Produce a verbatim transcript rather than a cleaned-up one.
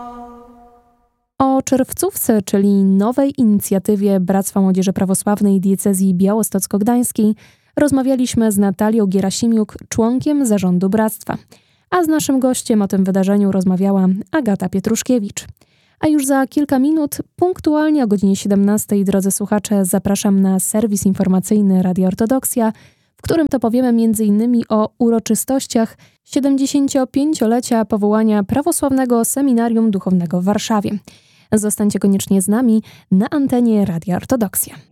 O czerwcówce, czyli nowej inicjatywie Bractwa Młodzieży Prawosławnej Diecezji Białostocko-Gdańskiej, rozmawialiśmy z Natalią Gierasimiuk, członkiem zarządu Bractwa. A z naszym gościem o tym wydarzeniu rozmawiała Agata Pietruszkiewicz. A już za kilka minut, punktualnie o godzinie siedemnastej, drodzy słuchacze, zapraszam na serwis informacyjny Radia Ortodoksja, w którym to powiemy między innymi o uroczystościach siedemdziesięciopięciolecia powołania Prawosławnego Seminarium Duchownego w Warszawie. Zostańcie koniecznie z nami na antenie Radia Ortodoksja.